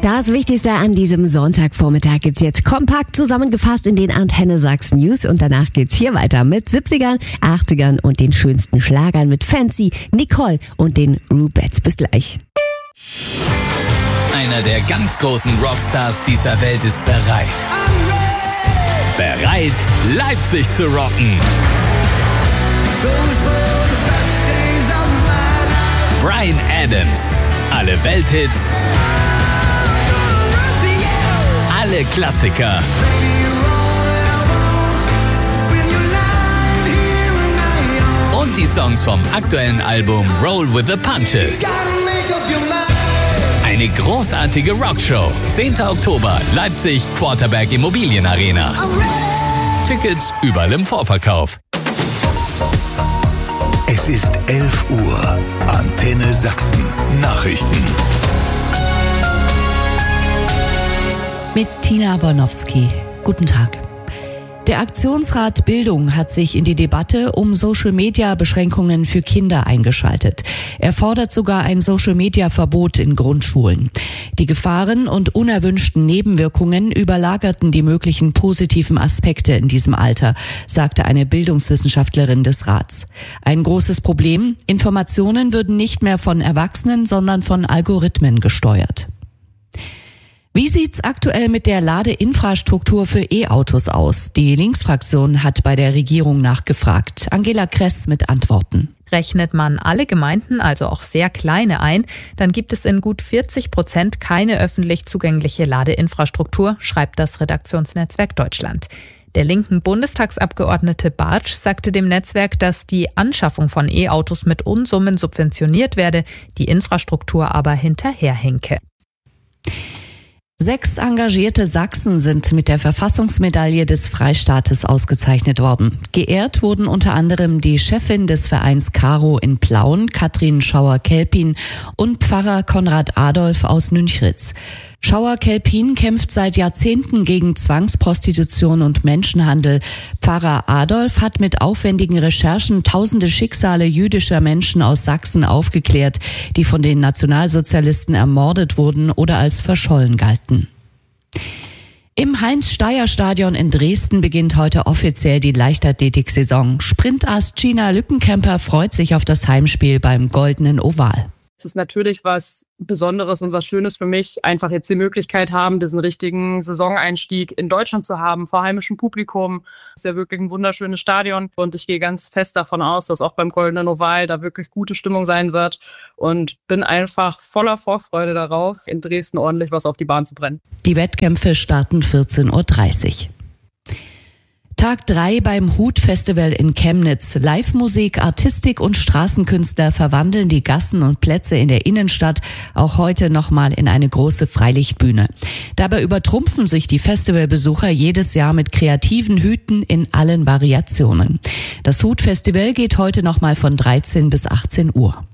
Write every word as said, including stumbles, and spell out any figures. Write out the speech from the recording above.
Das Wichtigste an diesem Sonntagvormittag gibt's jetzt kompakt zusammengefasst in den Antenne Sachsen News und danach geht's hier weiter mit siebzigern, achtzigern und den schönsten Schlagern mit Fancy, Nicole und den Rubettes. Bis gleich. Einer der ganz großen Rockstars dieser Welt ist bereit. Bereit, Leipzig zu rocken. Bryan Adams. Alle Welthits. Alle Klassiker. Und die Songs vom aktuellen Album Roll with the Punches. Eine großartige Rockshow. zehnten Oktober, Leipzig, Quarterberg Immobilienarena. Tickets überall im Vorverkauf. Es ist elf Uhr. Antenne Sachsen. Nachrichten. Mit Tina Bornowski. Guten Tag. Der Aktionsrat Bildung hat sich in die Debatte um Social-Media-Beschränkungen für Kinder eingeschaltet. Er fordert sogar ein Social-Media-Verbot in Grundschulen. Die Gefahren und unerwünschten Nebenwirkungen überlagerten die möglichen positiven Aspekte in diesem Alter, sagte eine Bildungswissenschaftlerin des Rats. Ein großes Problem: Informationen würden nicht mehr von Erwachsenen, sondern von Algorithmen gesteuert. Wie sieht's aktuell mit der Ladeinfrastruktur für E-Autos aus? Die Linksfraktion hat bei der Regierung nachgefragt. Angela Kress mit Antworten. Rechnet man alle Gemeinden, also auch sehr kleine, ein, dann gibt es in gut vierzig Prozent keine öffentlich zugängliche Ladeinfrastruktur, schreibt das Redaktionsnetzwerk Deutschland. Der linken Bundestagsabgeordnete Bartsch sagte dem Netzwerk, dass die Anschaffung von E-Autos mit Unsummen subventioniert werde, die Infrastruktur aber hinterherhinke. Sechs engagierte Sachsen sind mit der Verfassungsmedaille des Freistaates ausgezeichnet worden. Geehrt wurden unter anderem die Chefin des Vereins Caro in Plauen, Katrin Schauer-Kelpin, und Pfarrer Konrad Adolf aus Nünchritz. Schauer-Kelpin kämpft seit Jahrzehnten gegen Zwangsprostitution und Menschenhandel. Pfarrer Adolf hat mit aufwendigen Recherchen tausende Schicksale jüdischer Menschen aus Sachsen aufgeklärt, die von den Nationalsozialisten ermordet wurden oder als verschollen galten. Im Heinz-Steier-Stadion in Dresden beginnt heute offiziell die Leichtathletik-Saison. Sprintast Gina Lückenkämper freut sich auf das Heimspiel beim Goldenen Oval. Es ist natürlich was Besonderes und was Schönes für mich, einfach jetzt die Möglichkeit haben, diesen richtigen Saisoneinstieg in Deutschland zu haben, vor heimischem Publikum. Es ist ja wirklich ein wunderschönes Stadion und ich gehe ganz fest davon aus, dass auch beim Goldenen Oval da wirklich gute Stimmung sein wird und bin einfach voller Vorfreude darauf, in Dresden ordentlich was auf die Bahn zu brennen. Die Wettkämpfe starten vierzehn Uhr dreißig. Tag drei beim Hut-Festival in Chemnitz. Live-Musik, Artistik und Straßenkünstler verwandeln die Gassen und Plätze in der Innenstadt auch heute nochmal in eine große Freilichtbühne. Dabei übertrumpfen sich die Festivalbesucher jedes Jahr mit kreativen Hüten in allen Variationen. Das Hut-Festival geht heute nochmal von dreizehn bis achtzehn Uhr.